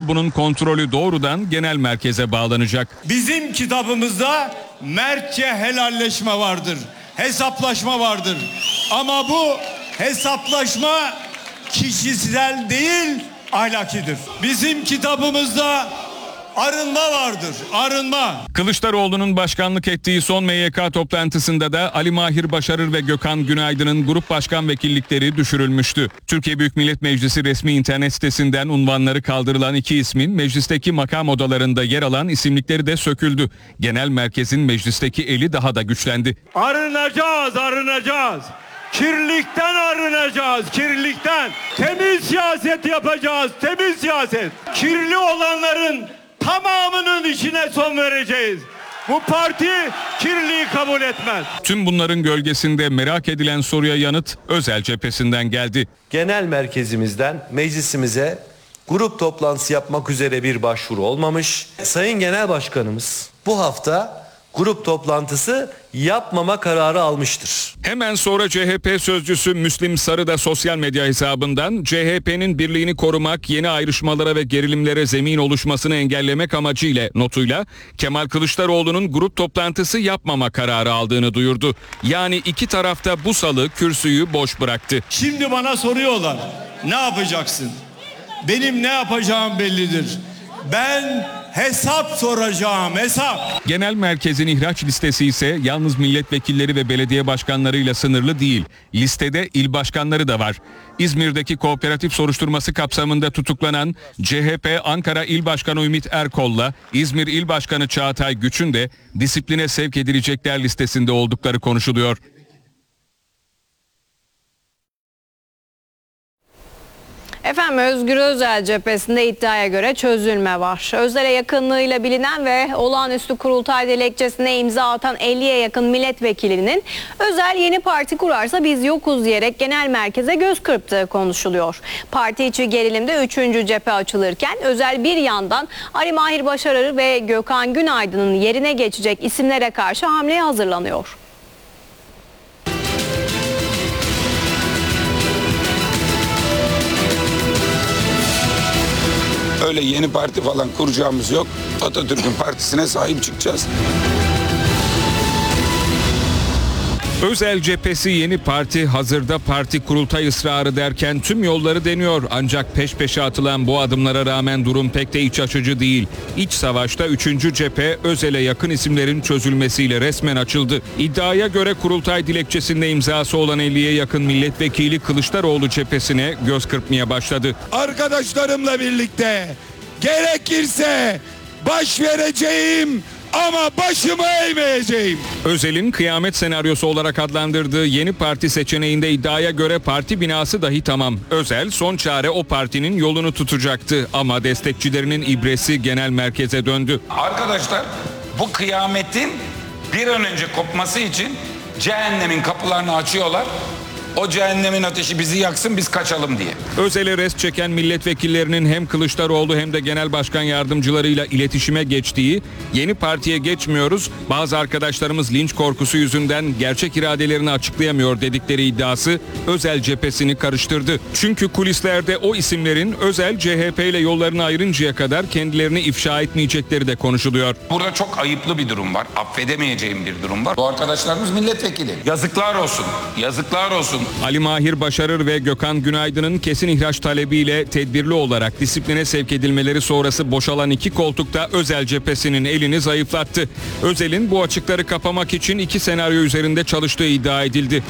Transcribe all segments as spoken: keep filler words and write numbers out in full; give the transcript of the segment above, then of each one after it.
bunun kontrolü doğrudan genel merkeze bağlanacak. Bizim kitabımızda mertçe helalleşme vardır, hesaplaşma vardır. Ama bu hesaplaşma kişisel değil, ahlakidir. Bizim kitabımızda arınma vardır, arınma. Kılıçdaroğlu'nun başkanlık ettiği son M Y K toplantısında da Ali Mahir Başarır ve Gökhan Günaydın'ın grup başkan vekillikleri düşürülmüştü. Türkiye Büyük Millet Meclisi resmi internet sitesinden unvanları kaldırılan iki ismin meclisteki makam odalarında yer alan isimlikleri de söküldü. Genel merkezin meclisteki eli daha da güçlendi. Arınacağız, arınacağız. Kirlilikten arınacağız, kirlilikten. Temiz siyaset yapacağız, temiz siyaset. Kirli olanların tamamının işine son vereceğiz. Bu parti kirliliği kabul etmez. Tüm bunların gölgesinde merak edilen soruya yanıt Özel cephesinden geldi. Genel merkezimizden meclisimize grup toplantısı yapmak üzere bir başvuru olmamış. Sayın Genel Başkanımız bu hafta grup toplantısı yapmama kararı almıştır. Hemen sonra C H P sözcüsü Müslim Sarı da sosyal medya hesabından C H P'nin birliğini korumak, yeni ayrışmalara ve gerilimlere zemin oluşmasını engellemek amacıyla notuyla Kemal Kılıçdaroğlu'nun grup toplantısı yapmama kararı aldığını duyurdu. Yani iki tarafta bu salı kürsüyü boş bıraktı. Şimdi bana soruyorlar, ne yapacaksın? Benim ne yapacağım bellidir. Ben hesap soracağım, hesap. Genel merkezin ihraç listesi ise yalnız milletvekilleri ve belediye başkanlarıyla sınırlı değil. Listede il başkanları da var. İzmir'deki kooperatif soruşturması kapsamında tutuklanan C H P Ankara İl Başkanı Ümit Erkol'la İzmir İl Başkanı Çağatay Güç'ün de disipline sevk edilecekler listesinde oldukları konuşuluyor. Efendim, Özgür Özel cephesinde iddiaya göre çözülme var. Özel'e yakınlığıyla bilinen ve olağanüstü kurultay dilekçesine imza atan elliye yakın milletvekilinin Özel yeni parti kurarsa biz yokuz diyerek genel merkeze göz kırptığı konuşuluyor. Parti içi gerilimde üçüncü cephe açılırken Özel bir yandan Ali Mahir Başarır ve Gökhan Günaydın'ın yerine geçecek isimlere karşı hamleye hazırlanıyor. Öyle yeni parti falan kuracağımız yok. Atatürk'ün partisine sahip çıkacağız. Özel cephesi yeni parti, hazırda parti kurultay ısrarı derken tüm yolları deniyor. Ancak peş peşe atılan bu adımlara rağmen durum pek de iç açıcı değil. İç savaşta üçüncü cephe Özel'e yakın isimlerin çözülmesiyle resmen açıldı. İddiaya göre kurultay dilekçesinde imzası olan elliye yakın milletvekili Kılıçdaroğlu cephesine göz kırpmaya başladı. Arkadaşlarımla birlikte gerekirse baş vereceğim ama başımı eğmeyeceğim. Özel'in kıyamet senaryosu olarak adlandırdığı yeni parti seçeneğinde iddiaya göre parti binası dahi tamam. Özel son çare o partinin yolunu tutacaktı ama destekçilerinin ibresi genel merkeze döndü. Arkadaşlar, bu kıyametin bir an önce kopması için cehennemin kapılarını açıyorlar. O cehennemin ateşi bizi yaksın, biz kaçalım diye. Özel'e rest çeken milletvekillerinin hem Kılıçdaroğlu hem de genel başkan yardımcılarıyla iletişime geçtiği, yeni partiye geçmiyoruz, bazı arkadaşlarımız linç korkusu yüzünden gerçek iradelerini açıklayamıyor dedikleri iddiası Özel cephesini karıştırdı. Çünkü kulislerde o isimlerin Özel C H P ile yollarını ayırıncaya kadar kendilerini ifşa etmeyecekleri de konuşuluyor. Burada çok ayıplı bir durum var. Affedemeyeceğim bir durum var. Bu arkadaşlarımız milletvekili. Yazıklar olsun. Yazıklar olsun. Ali Mahir Başarır ve Gökhan Günaydın'ın kesin ihraç talebiyle tedbirli olarak disipline sevk edilmeleri sonrası boşalan iki koltukta Özel cephesinin elini zayıflattı. Özel'in bu açıkları kapamak için iki senaryo üzerinde çalıştığı iddia edildi.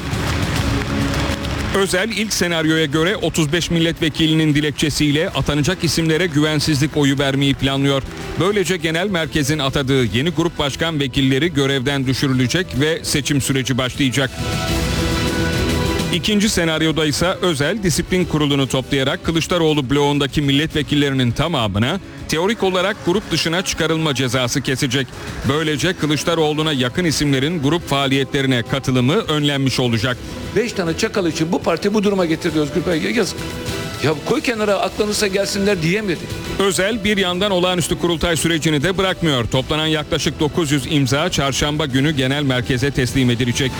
Özel ilk senaryoya göre otuz beş milletvekilinin dilekçesiyle atanacak isimlere güvensizlik oyu vermeyi planlıyor. Böylece genel merkezin atadığı yeni grup başkan vekilleri görevden düşürülecek ve seçim süreci başlayacak. İkinci senaryoda ise Özel disiplin kurulunu toplayarak Kılıçdaroğlu bloğundaki milletvekillerinin tamamına teorik olarak grup dışına çıkarılma cezası kesecek. Böylece Kılıçdaroğlu'na yakın isimlerin grup faaliyetlerine katılımı önlenmiş olacak. Beş tane çakal için bu parti bu duruma getirdi Özgür Bey. Yazık. Ya koy kenara, aklınıza gelsinler diyemedi. Özel bir yandan olağanüstü kurultay sürecini de bırakmıyor. Toplanan yaklaşık dokuz yüz imza çarşamba günü genel merkeze teslim edilecek.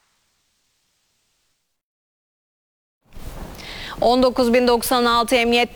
on dokuz bin doksan altı Emniyet